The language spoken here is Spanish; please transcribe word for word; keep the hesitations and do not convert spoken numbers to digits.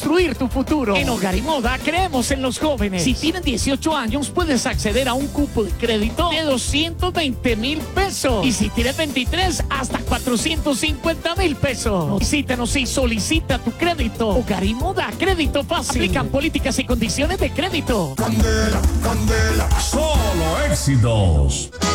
construir tu futuro. En Hogar y Moda creemos en los jóvenes. Si tienen dieciocho años, puedes acceder a un cupo de crédito de doscientos veinte mil pesos. Y si tienes veintitrés, hasta cuatrocientos cincuenta mil pesos. Visítanos y solicita tu crédito. Hogar y Moda, crédito fácil. Aplican políticas y condiciones de crédito. Candela, candela, solo éxitos.